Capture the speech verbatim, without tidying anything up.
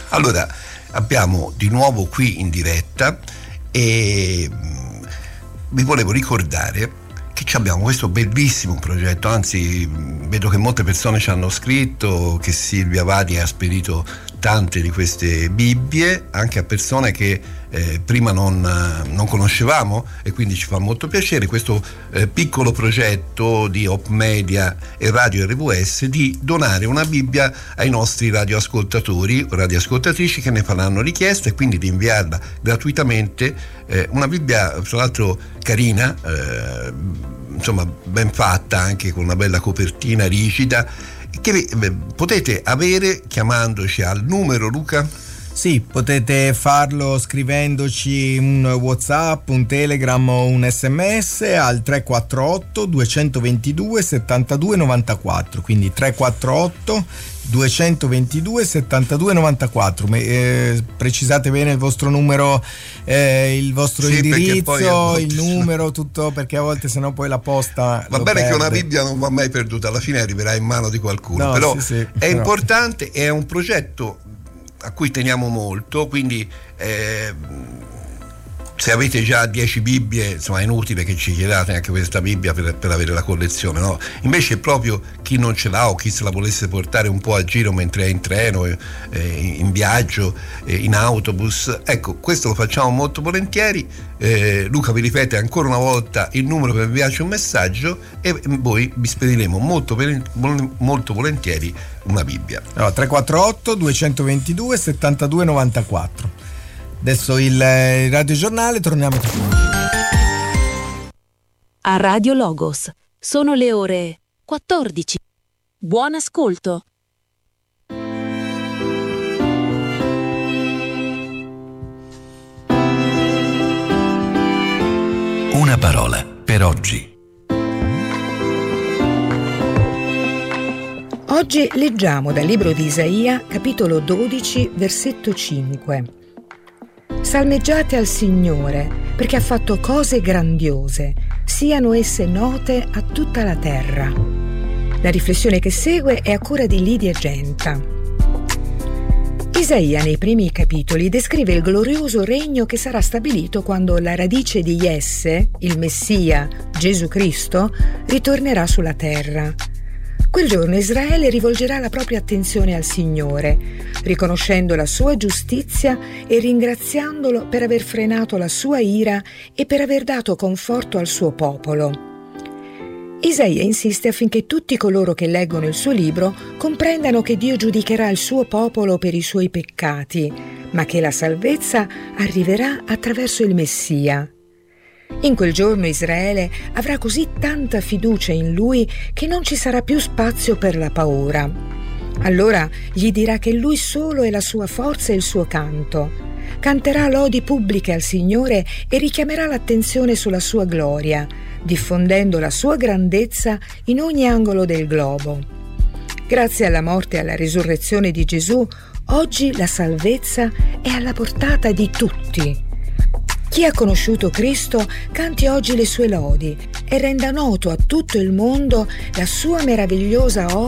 Allora, abbiamo di nuovo qui in diretta e vi volevo ricordare che abbiamo questo bellissimo progetto, anzi vedo che molte persone ci hanno scritto che Silvia Vadi ha spedito tante di queste Bibbie anche a persone che eh, prima non, non conoscevamo, e quindi ci fa molto piacere questo eh, piccolo progetto di Hope Media e Radio R V S di donare una Bibbia ai nostri radioascoltatori o radioascoltatrici che ne faranno richiesta, e quindi di inviarla gratuitamente, eh, una Bibbia tra l'altro carina, eh, insomma ben fatta, anche con una bella copertina rigida, che potete avere chiamandoci al numero, Luca? Sì, potete farlo scrivendoci un WhatsApp, un Telegram o un sms al tre quattro otto due due settantadue novantaquattro, quindi tre quattro otto due due settantadue novantaquattro. Eh, precisate bene il vostro numero, eh, il vostro sì, indirizzo, il numero, tutto, perché a volte sennò poi la posta va bene perde. Che una Bibbia non va mai perduta, alla fine arriverà in mano di qualcuno, no, però sì, sì, è però. importante, è un progetto a cui teniamo molto, quindi eh, se avete già dieci Bibbie, insomma è inutile che ci chiedate anche questa Bibbia per, per avere la collezione, no? Invece proprio chi non ce l'ha o chi se la volesse portare un po' a giro mentre è in treno, eh, in viaggio, eh, in autobus, ecco, questo lo facciamo molto volentieri. eh, Luca vi ripete ancora una volta il numero per inviarci un messaggio e voi vi spediremo molto, molto volentieri una Bibbia. Allora, tre quattro otto due due settantadue novantaquattro. Adesso il, il radiogiornale, torniamo tra poco. A Radio Logos sono le ore quattordici. Buon ascolto. Una parola per oggi. Oggi leggiamo dal libro di Isaia, capitolo dodici, versetto cinque. Salmeggiate al Signore, perché ha fatto cose grandiose, siano esse note a tutta la terra. La riflessione che segue è a cura di Lidia Genta. Isaia nei primi capitoli descrive il glorioso regno che sarà stabilito quando la radice di Jesse, il Messia, Gesù Cristo, ritornerà sulla terra. Quel giorno Israele rivolgerà la propria attenzione al Signore, riconoscendo la sua giustizia e ringraziandolo per aver frenato la sua ira e per aver dato conforto al suo popolo. Isaia insiste affinché tutti coloro che leggono il suo libro comprendano che Dio giudicherà il suo popolo per i suoi peccati, ma che la salvezza arriverà attraverso il Messia. In quel giorno Israele avrà così tanta fiducia in lui che non ci sarà più spazio per la paura. Allora gli dirà che lui solo è la sua forza e il suo canto. Canterà lodi pubbliche al Signore e richiamerà l'attenzione sulla sua gloria, diffondendo la sua grandezza in ogni angolo del globo. Grazie alla morte e alla risurrezione di Gesù, oggi la salvezza è alla portata di tutti. Chi ha conosciuto Cristo canti oggi le sue lodi e renda noto a tutto il mondo la sua meravigliosa opera